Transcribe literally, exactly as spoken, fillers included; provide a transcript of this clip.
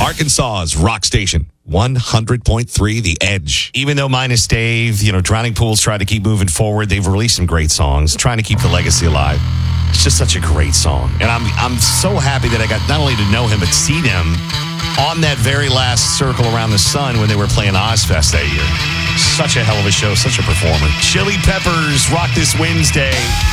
Arkansas's rock station, one hundred point three The Edge. Even though minus Dave, you know, Drowning Pools tried to keep moving forward, they've released some great songs, trying to keep the legacy alive. It's just such a great song. And I'm I'm so happy that I got not only to know him, but see him on that very last Circle Around the Sun when they were playing Ozfest that year. Such a hell of a show, such a performer. Chili Peppers rock this Wednesday.